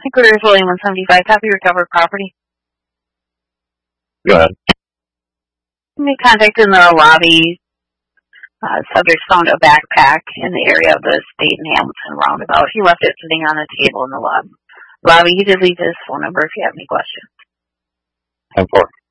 Headquarters William 175, copy recovered property. Go ahead. Made contact in the lobby. Subject found a backpack in the area of the State and Hamilton roundabout. He left it sitting on a table in the lobby. He did leave his phone number if you have any questions. 10-4.